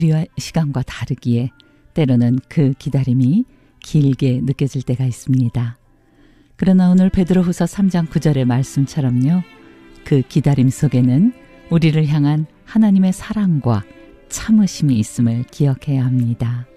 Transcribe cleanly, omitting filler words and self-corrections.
우리와 시간과 다르기에 때로는 그 기다림이 길게 느껴질 때가 있습니다. 그러나 오늘 베드로후서 3장 9절의 말씀처럼요. 그 기다림 속에는 우리를 향한 하나님의 사랑과 참으심이 있음을 기억해야 합니다.